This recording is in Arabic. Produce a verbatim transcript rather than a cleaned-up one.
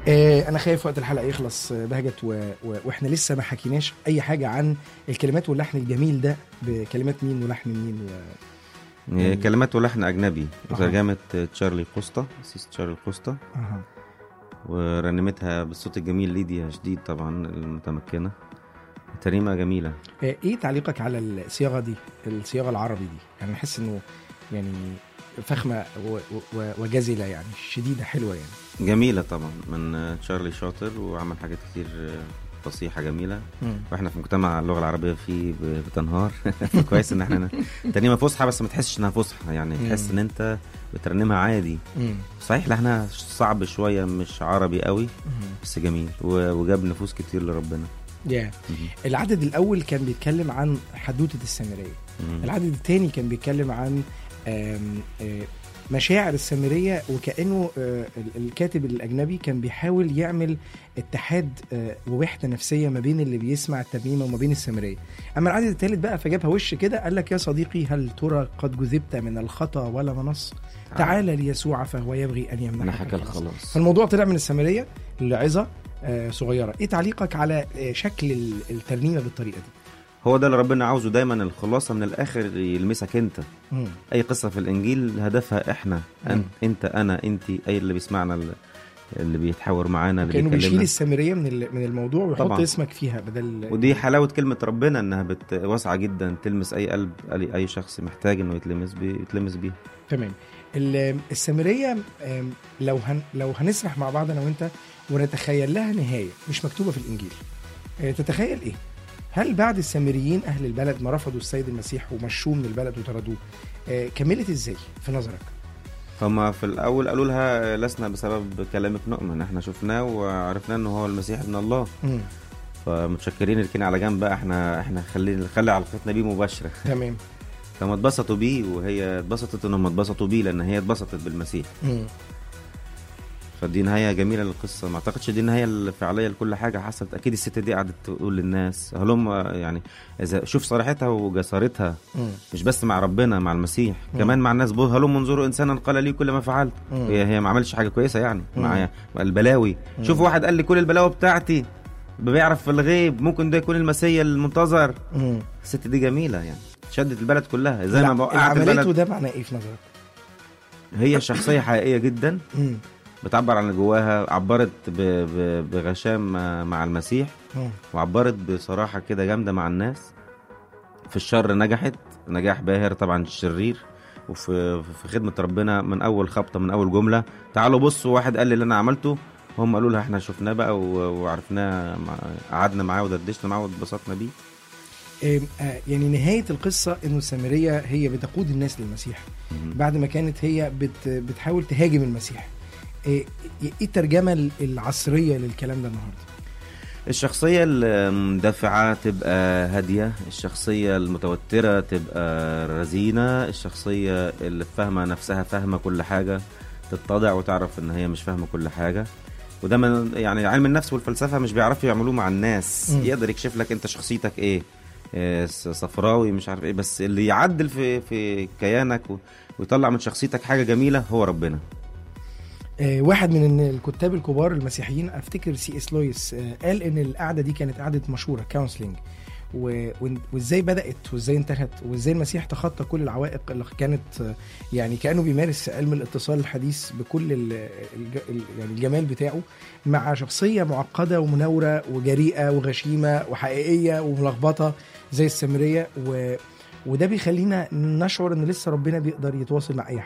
آه انا خايف وقت الحلقه يخلص بهجت و... و... واحنا لسه ما حكيناش اي حاجه عن الكلمات واللحن الجميل ده، بكلمات مين ولحن مين و... يعني كلمات ولحن اجنبي ترجمه تشارلي كوستا، سيس تشارلي كوستا. أه. ورنمتها بالصوت الجميل ليديا جديد طبعا المتمكنه. ترنيمه جميله. آه ايه تعليقك على الصياغه دي، الصياغه العربي دي؟ يعني احس انه يعني فخمه و... و... وجزله، يعني شديده حلوه يعني. جميله طبعا من تشارلي شاطر وعمل حاجات كتير فصيحه جميله. م. واحنا في مجتمع اللغه العربيه فيه بتنهار. كويس ان احنا ترنيمه فصحى بس ما تحسش انها فصحى، يعني تحس ان انت بترنمها عادي. م. صحيح لحنها صعب شويه، مش عربي قوي، م. بس جميل وجاب نفوس كتير لربنا. yeah. العدد الاول كان بيتكلم عن حدوته السامريه. م. العدد الثاني كان بيتكلم عن آم آم مشاعر السامرية، وكأنه الكاتب الأجنبي كان بيحاول يعمل اتحاد ووحدة نفسية ما بين اللي بيسمع الترنيمة وما بين السامرية. أما العدد الثالث بقى فجابها وش كده، قال لك: يا صديقي هل ترى قد جذبت من الخطأ ولا منص؟ تعال ليسوع فهو يبغي أن يمنحك الخلاص. فالموضوع طلع من السامرية لعظة صغيرة. إيه تعليقك على شكل الترنيمة بالطريقة دي؟ هو ده اللي ربنا عاوزه دايما، الخلاصة من الآخر يلمسك انت. مم. أي قصة في الإنجيل هدفها إحنا، أنت, انت أنا أنتي، أي اللي بيسمعنا اللي بيتحاور معانا اللي كأنه بيشيل السامرية من من الموضوع ويحط طبعا اسمك فيها بدل. ودي حلاوة كلمة ربنا، إنها واسعة جدا تلمس أي قلب، أي شخص محتاج إنه يتلمس بيه يتلمس بيه. تمام. السامرية لو هن لو هنسرح مع بعض أنا وأنت ونتخيل لها نهاية مش مكتوبة في الإنجيل، تتخيل إيه؟ هل بعد السامريين أهل البلد ما رفضوا السيد المسيح ومشوه من البلد وطردوه، آه كملت إزاي في نظرك؟ هما في الأول قالوا لها: لسنا بسبب كلامك نؤمن، احنا شفناه وعرفنا أنه هو المسيح ابن الله. م. فمتشكرين لكن على جنب بقى، احنا احنا خلي نخلي علاقتنا بيه مباشرة. تمام. فما اتبسطوا بيه وهي اتبسطت انهم اتبسطوا بيه، لأن هي اتبسطت بالمسيح. م. فدي نهاية جميلة للقصة. ما اعتقدش دي النهاية الفعلية لكل حاجة حصلت. أكيد الست دي قعدت تقول للناس هلم، يعني إذا شوف صراحتها وجسارتها، مم. مش بس مع ربنا، مع المسيح، مم. كمان مع الناس. بوه هلم انظروا إنسانا قال لي كل ما فعلت. هي, هي ما عملش حاجة كويسة يعني مع البلاوي. مم. شوف واحد قال لي كل البلاوي بتاعتي، بيعرف في الغيب، ممكن ده يكون المسيح المنتظر. مم. الست دي جميلة يعني، شدت البلد كلها زي ما وقعت البلد. ده معناه إيه في نظرك؟ هي شخصية حقيقية جدا، بتعبر عن جواها، عبرت بغشام مع المسيح، وعبرت بصراحة كده جامدة مع الناس. في الشر نجحت نجاح باهر طبعا الشرير، وفي في خدمة ربنا من أول خبطة، من أول جملة: تعالوا بصوا واحد قال لي اللي أنا عملته. هم قالوا لها احنا شفناه بقى وعرفناه، قعدنا معاه ودردشنا معاه واتبسطنا بيه. يعني نهاية القصة إنه السامرية هي بتقود الناس للمسيح بعد ما كانت هي بت بتحاول تهاجم المسيح. ايه الترجمة العصرية للكلام ده النهاردة؟ الشخصية المدافعة تبقى هادية، الشخصية المتوترة تبقى رزينة، الشخصية اللي فاهمة نفسها، فاهمة كل حاجة، تتضع وتعرف ان هي مش فاهمة كل حاجة. وده من يعني علم النفس والفلسفة مش بيعرفوا يعملوه مع الناس. م. يقدر يكشف لك انت شخصيتك ايه، صفراوي مش عارف ايه، بس اللي يعدل في في كيانك ويطلع من شخصيتك حاجة جميلة هو ربنا. واحد من الكتاب الكبار المسيحيين افتكر سي اس لويس قال ان القعده دي كانت قعده مشوره كونسلنج، وازاي بدات وازاي انتهت وازاي المسيح تخطى كل العوائق اللي كانت، يعني كانه بيمارس علم الاتصال الحديث بكل يعني الجمال بتاعه مع شخصيه معقده ومنوره وجريئه وغشيمه وحقيقيه وملخبطه زي السامريه، وده بيخلينا نشعر ان لسه ربنا بيقدر يتواصل مع اي حد.